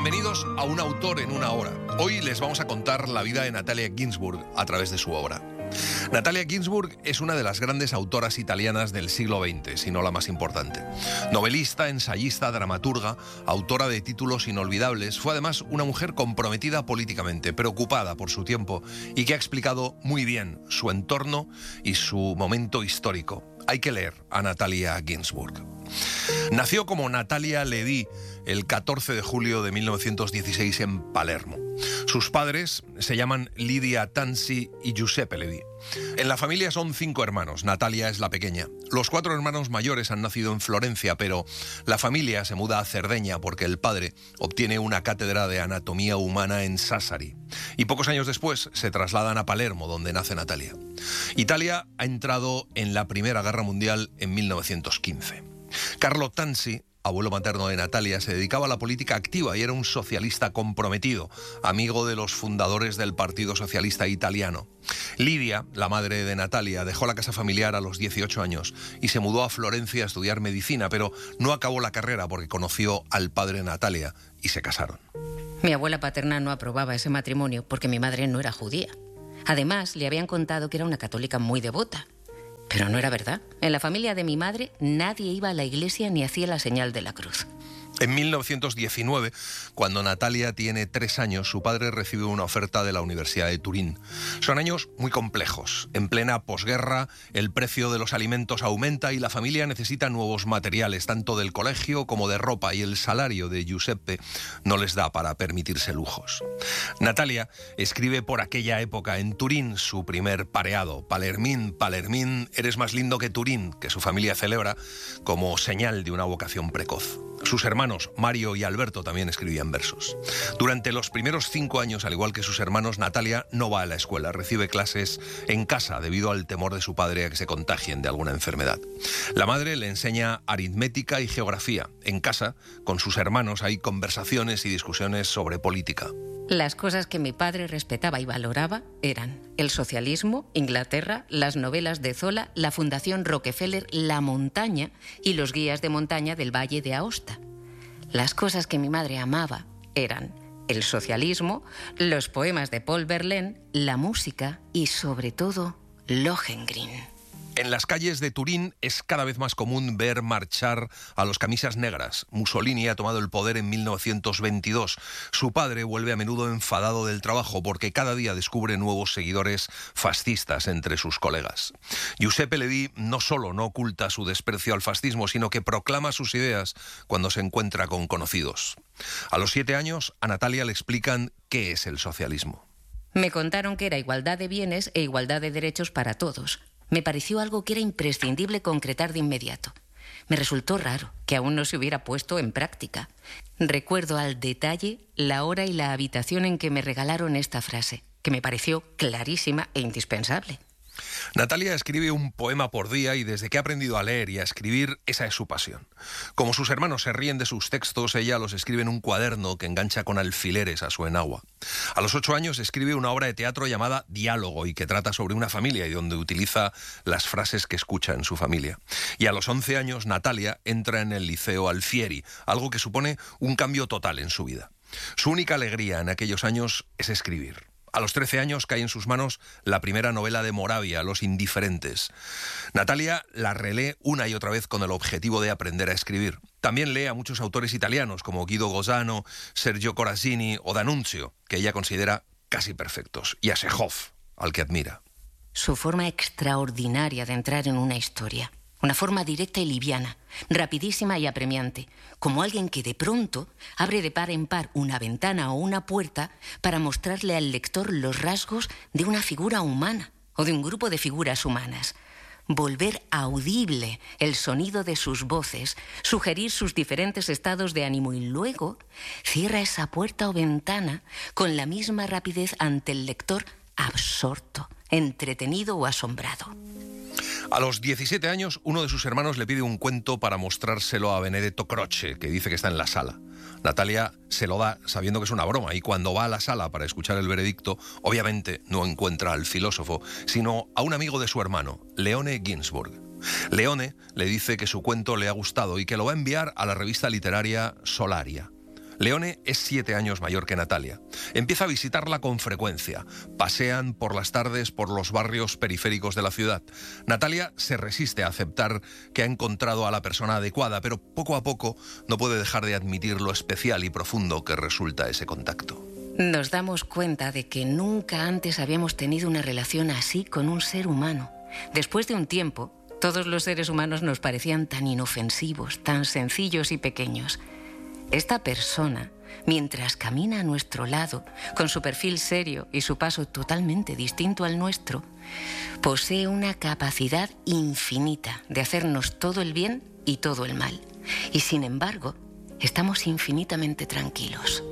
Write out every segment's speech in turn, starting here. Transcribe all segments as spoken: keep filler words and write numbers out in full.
Bienvenidos a Un autor en una hora. Hoy les vamos a contar la vida de Natalia Ginzburg a través de su obra. Natalia Ginzburg es una de las grandes autoras italianas del siglo veinte, si no la más importante. Novelista, ensayista, dramaturga, autora de títulos inolvidables, fue además una mujer comprometida políticamente, preocupada por su tiempo y que ha explicado muy bien su entorno y su momento histórico. Hay que leer a Natalia Ginzburg. Nació como Natalia Ledì el catorce de julio de mil novecientos dieciséis en Palermo. Sus padres se llaman Lidia Tanzi y Giuseppe Ledì. En la familia son cinco hermanos, Natalia es la pequeña. Los cuatro hermanos mayores han nacido en Florencia, pero la familia se muda a Cerdeña porque el padre obtiene una cátedra de anatomía humana en Sassari. Y pocos años después se trasladan a Palermo, donde nace Natalia. Italia ha entrado en la Primera Guerra Mundial en mil novecientos quince. Carlo Tanzi, abuelo materno de Natalia, se dedicaba a la política activa y era un socialista comprometido, amigo de los fundadores del Partido Socialista Italiano. Lidia, la madre de Natalia, dejó la casa familiar a los dieciocho años y se mudó a Florencia a estudiar medicina, pero no acabó la carrera porque conoció al padre de Natalia y se casaron. Mi abuela paterna no aprobaba ese matrimonio porque mi madre no era judía. Además, le habían contado que era una católica muy devota. Pero no era verdad. En la familia de mi madre nadie iba a la iglesia ni hacía la señal de la cruz. En mil novecientos diecinueve, cuando Natalia tiene tres años, su padre recibe una oferta de la Universidad de Turín. Son años muy complejos. En plena posguerra, el precio de los alimentos aumenta y la familia necesita nuevos materiales, tanto del colegio como de ropa, y el salario de Giuseppe no les da para permitirse lujos. Natalia escribe por aquella época en Turín su primer pareado, Palermín, Palermín, eres más lindo que Turín, que su familia celebra como señal de una vocación precoz. Sus hermanos, Mario y Alberto, también escribían versos. Durante los primeros cinco años, al igual que sus hermanos, Natalia no va a la escuela, recibe clases en casa debido al temor de su padre a que se contagien de alguna enfermedad. La madre le enseña aritmética y geografía. En casa, con sus hermanos, hay conversaciones y discusiones sobre política. Las cosas que mi padre respetaba y valoraba eran el socialismo, Inglaterra, las novelas de Zola, la Fundación Rockefeller, la montaña y los guías de montaña del Valle de Aosta. Las cosas que mi madre amaba eran el socialismo, los poemas de Paul Verlaine, la música y, sobre todo, Lohengrin. En las calles de Turín es cada vez más común ver marchar a los camisas negras. Mussolini ha tomado el poder en mil novecientos veintidós. Su padre vuelve a menudo enfadado del trabajo porque cada día descubre nuevos seguidores fascistas entre sus colegas. Giuseppe Ledì no solo no oculta su desprecio al fascismo, sino que proclama sus ideas cuando se encuentra con conocidos. A los siete años, a Natalia le explican qué es el socialismo. Me contaron que era igualdad de bienes e igualdad de derechos para todos. Me pareció algo que era imprescindible concretar de inmediato. Me resultó raro que aún no se hubiera puesto en práctica. Recuerdo al detalle la hora y la habitación en que me regalaron esta frase, que me pareció clarísima e indispensable. Natalia escribe un poema por día y desde que ha aprendido a leer y a escribir, esa es su pasión. Como sus hermanos se ríen de sus textos, ella los escribe en un cuaderno que engancha con alfileres a su enagua. A los ocho años escribe una obra de teatro llamada Diálogo y que trata sobre una familia y donde utiliza las frases que escucha en su familia. Y a los once años, Natalia entra en el Liceo Alfieri, algo que supone un cambio total en su vida. Su única alegría en aquellos años es escribir. A los trece años cae en sus manos la primera novela de Moravia, Los indiferentes. Natalia la relee una y otra vez con el objetivo de aprender a escribir. También lee a muchos autores italianos como Guido Gozzano, Sergio Corazzini o D'Annunzio, que ella considera casi perfectos, y a Chekhov, al que admira. Su forma extraordinaria de entrar en una historia. Una forma directa y liviana, rapidísima y apremiante, como alguien que de pronto abre de par en par una ventana o una puerta para mostrarle al lector los rasgos de una figura humana o de un grupo de figuras humanas. Volver audible el sonido de sus voces, sugerir sus diferentes estados de ánimo y luego cierra esa puerta o ventana con la misma rapidez ante el lector absorto, entretenido o asombrado. A los diecisiete años, uno de sus hermanos le pide un cuento para mostrárselo a Benedetto Croce, que dice que está en la sala. Natalia se lo da sabiendo que es una broma y cuando va a la sala para escuchar el veredicto, obviamente no encuentra al filósofo, sino a un amigo de su hermano, Leone Ginzburg. Leone le dice que su cuento le ha gustado y que lo va a enviar a la revista literaria Solaria. Leone es siete años mayor que Natalia. Empieza a visitarla con frecuencia. Pasean por las tardes por los barrios periféricos de la ciudad. Natalia se resiste a aceptar que ha encontrado a la persona adecuada, pero poco a poco no puede dejar de admitir lo especial y profundo que resulta ese contacto. Nos damos cuenta de que nunca antes habíamos tenido una relación así con un ser humano. Después de un tiempo, todos los seres humanos nos parecían tan inofensivos, tan sencillos y pequeños. Esta persona, mientras camina a nuestro lado, con su perfil serio y su paso totalmente distinto al nuestro, posee una capacidad infinita de hacernos todo el bien y todo el mal. Y sin embargo, estamos infinitamente tranquilos.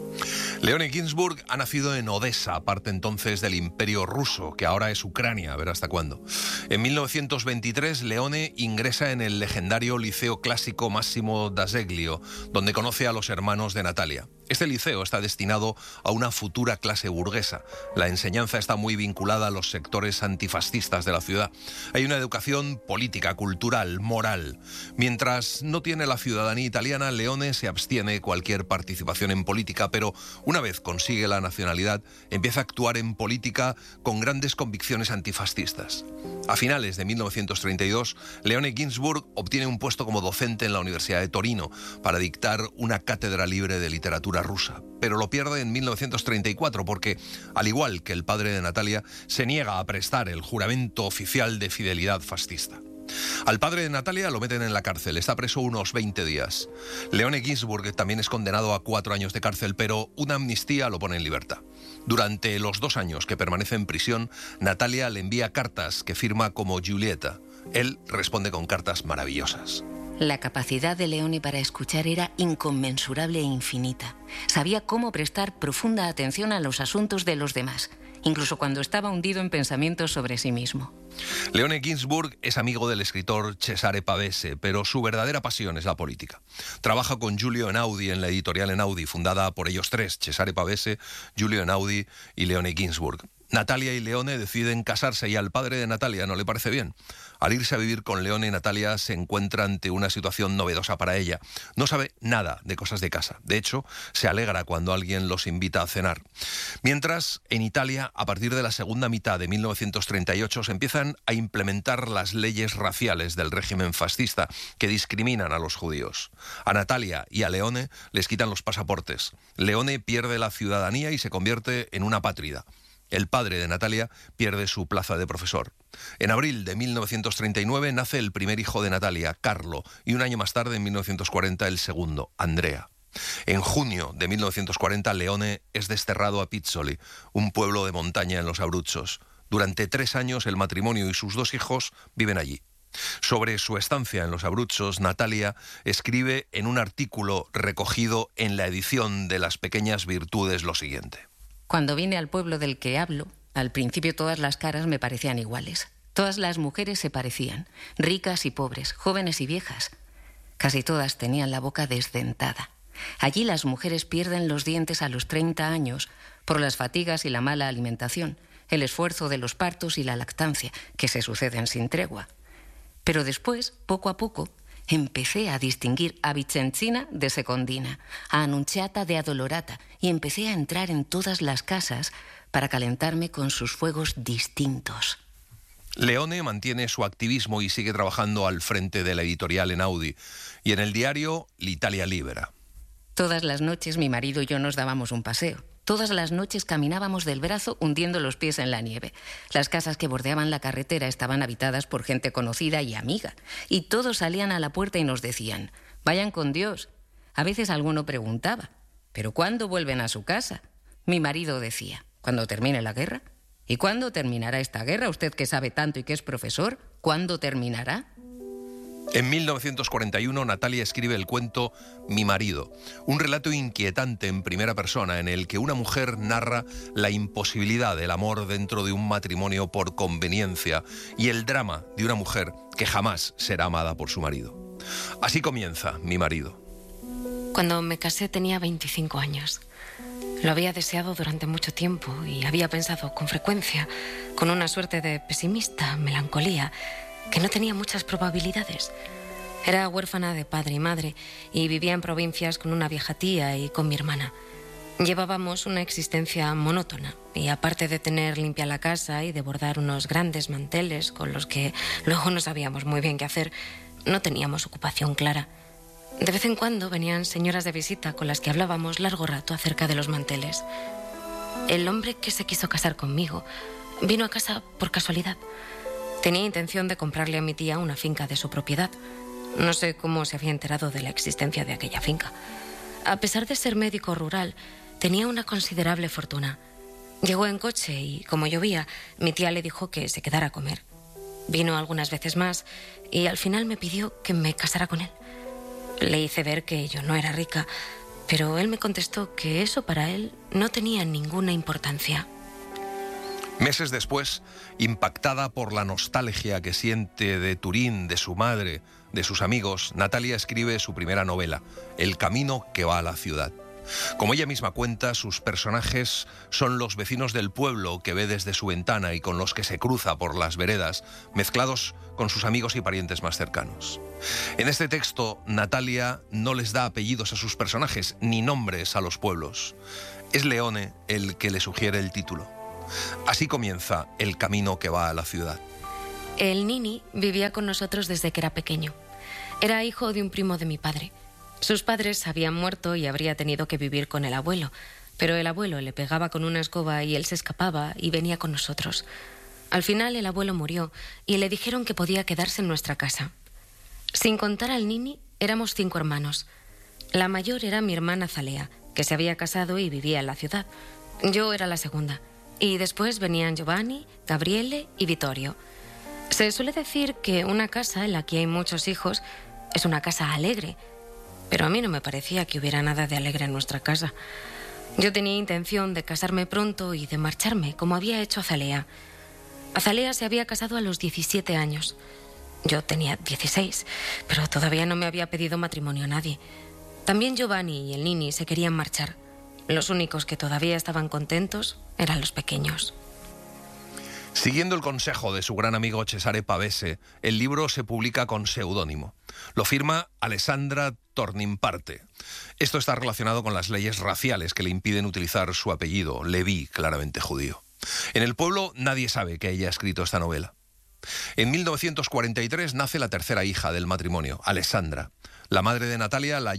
Leone Ginsburg ha nacido en Odessa, parte entonces del Imperio Ruso, que ahora es Ucrania, a ver hasta cuándo. En mil novecientos veintitrés, Leone ingresa en el legendario Liceo Clásico Massimo d'Azeglio, donde conoce a los hermanos de Natalia. Este liceo está destinado a una futura clase burguesa. La enseñanza está muy vinculada a los sectores antifascistas de la ciudad. Hay una educación política, cultural, moral. Mientras no tiene la ciudadanía italiana, Leone se abstiene de cualquier participación en política, pero una vez consigue la nacionalidad, empieza a actuar en política con grandes convicciones antifascistas. A finales de mil novecientos treinta y dos, Leone Ginsburg obtiene un puesto como docente en la Universidad de Torino para dictar una cátedra libre de literatura rusa, pero lo pierde en mil novecientos treinta y cuatro porque, al igual que el padre de Natalia, se niega a prestar el juramento oficial de fidelidad fascista. Al padre de Natalia lo meten en la cárcel, está preso unos veinte días. Leone Ginsburg también es condenado a cuatro años de cárcel, pero una amnistía lo pone en libertad. Durante los dos años que permanece en prisión, Natalia le envía cartas que firma como Giulietta. Él responde con cartas maravillosas. La capacidad de Leone para escuchar era inconmensurable e infinita. Sabía cómo prestar profunda atención a los asuntos de los demás, incluso cuando estaba hundido en pensamientos sobre sí mismo. Leone Ginsburg es amigo del escritor Cesare Pavese, pero su verdadera pasión es la política. Trabaja con Giulio Einaudi en la editorial Einaudi, fundada por ellos tres, Cesare Pavese, Giulio Einaudi y Leone Ginsburg. Natalia y Leone deciden casarse y al padre de Natalia no le parece bien. Al irse a vivir con Leone, Natalia se encuentra ante una situación novedosa para ella. No sabe nada de cosas de casa. De hecho, se alegra cuando alguien los invita a cenar. Mientras, en Italia, a partir de la segunda mitad de mil novecientos treinta y ocho, se empiezan a implementar las leyes raciales del régimen fascista que discriminan a los judíos. A Natalia y a Leone les quitan los pasaportes. Leone pierde la ciudadanía y se convierte en una apátrida. El padre de Natalia pierde su plaza de profesor. En abril de mil novecientos treinta y nueve nace el primer hijo de Natalia, Carlo, y un año más tarde, en mil novecientos cuarenta, el segundo, Andrea. En junio de mil novecientos cuarenta, Leone es desterrado a Pizzoli, un pueblo de montaña en los Abruzos. Durante tres años, el matrimonio y sus dos hijos viven allí. Sobre su estancia en los Abruzos, Natalia escribe en un artículo recogido en la edición de Las Pequeñas Virtudes lo siguiente. Cuando vine al pueblo del que hablo, al principio todas las caras me parecían iguales. Todas las mujeres se parecían, ricas y pobres, jóvenes y viejas. Casi todas tenían la boca desdentada. Allí las mujeres pierden los dientes a los treinta años por las fatigas y la mala alimentación, el esfuerzo de los partos y la lactancia, que se suceden sin tregua. Pero después, poco a poco, empecé a distinguir a Vicencina de Secondina, a Annunziata de Adolorata, y empecé a entrar en todas las casas para calentarme con sus fuegos distintos. Leone mantiene su activismo y sigue trabajando al frente de la editorial Einaudi y en el diario L'Italia Libera. Todas las noches mi marido y yo nos dábamos un paseo. Todas las noches caminábamos del brazo hundiendo los pies en la nieve. Las casas que bordeaban la carretera estaban habitadas por gente conocida y amiga. Y todos salían a la puerta y nos decían, vayan con Dios. A veces alguno preguntaba, ¿pero cuándo vuelven a su casa? Mi marido decía, ¿cuándo termine la guerra? ¿Y cuándo terminará esta guerra? Usted que sabe tanto y que es profesor, ¿cuándo terminará? En mil novecientos cuarenta y uno, Natalia escribe el cuento Mi marido, un relato inquietante en primera persona en el que una mujer narra la imposibilidad del amor dentro de un matrimonio por conveniencia y el drama de una mujer que jamás será amada por su marido. Así comienza Mi marido. Cuando me casé tenía veinticinco años. Lo había deseado durante mucho tiempo y había pensado con frecuencia, con una suerte de pesimista melancolía, que no tenía muchas probabilidades. Era huérfana de padre y madre y vivía en provincias con una vieja tía y con mi hermana. Llevábamos una existencia monótona y aparte de tener limpia la casa y de bordar unos grandes manteles con los que luego no sabíamos muy bien qué hacer, no teníamos ocupación clara. De vez en cuando venían señoras de visita con las que hablábamos largo rato acerca de los manteles. El hombre que se quiso casar conmigo vino a casa por casualidad. Tenía intención de comprarle a mi tía una finca de su propiedad. No sé cómo se había enterado de la existencia de aquella finca. A pesar de ser médico rural, tenía una considerable fortuna. Llegó en coche y, como llovía, mi tía le dijo que se quedara a comer. Vino algunas veces más y al final me pidió que me casara con él. Le hice ver que yo no era rica, pero él me contestó que eso para él no tenía ninguna importancia. Meses después, impactada por la nostalgia que siente de Turín, de su madre, de sus amigos, Natalia escribe su primera novela, El camino que va a la ciudad. Como ella misma cuenta, sus personajes son los vecinos del pueblo que ve desde su ventana y con los que se cruza por las veredas, mezclados con sus amigos y parientes más cercanos. En este texto, Natalia no les da apellidos a sus personajes ni nombres a los pueblos. Es Leone el que le sugiere el título. Así comienza El camino que va a la ciudad. El Nini vivía con nosotros desde que era pequeño. Era hijo de un primo de mi padre. Sus padres habían muerto y habría tenido que vivir con el abuelo, pero el abuelo le pegaba con una escoba y él se escapaba y venía con nosotros. Al final el abuelo murió y le dijeron que podía quedarse en nuestra casa. Sin contar al Nini, éramos cinco hermanos. La mayor era mi hermana Zalea, que se había casado y vivía en la ciudad. Yo era la segunda. Y después venían Giovanni, Gabriele y Vittorio. Se suele decir que una casa en la que hay muchos hijos es una casa alegre, pero a mí no me parecía que hubiera nada de alegre en nuestra casa. Yo tenía intención de casarme pronto y de marcharme, como había hecho Azalea. Azalea se había casado a los diecisiete años. Yo tenía dieciséis, pero todavía no me había pedido matrimonio a nadie. También Giovanni y el Nini se querían marchar. Los únicos que todavía estaban contentos eran los pequeños. Siguiendo el consejo de su gran amigo Cesare Pavese, el libro se publica con seudónimo. Lo firma Alessandra Tornimparte. Esto está relacionado con las leyes raciales que le impiden utilizar su apellido, Leví, claramente judío. En el pueblo nadie sabe que ella ha escrito esta novela. En mil novecientos cuarenta y tres nace la tercera hija del matrimonio, Alessandra. La madre de Natalia la